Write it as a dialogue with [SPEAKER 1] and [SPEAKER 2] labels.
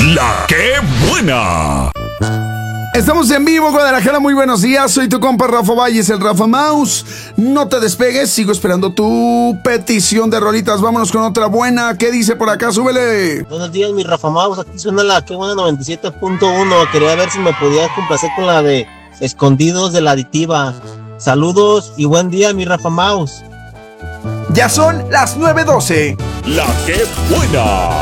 [SPEAKER 1] La que buena.
[SPEAKER 2] Estamos en vivo, Guadalajara, muy buenos días. Soy tu compa Rafa Valles, el Rafa Mouse. No te despegues, sigo esperando tu petición de rolitas. Vámonos con otra buena. ¿Qué dice por acá? Súbele.
[SPEAKER 3] Buenos días, mi Rafa Mouse. Aquí suena la que buena 97.1. Quería ver si me podías complacer con la de Escondidos de la Aditiva. Saludos y buen día, mi Rafa Mouse.
[SPEAKER 2] Ya son las 9:12.
[SPEAKER 1] La que buena.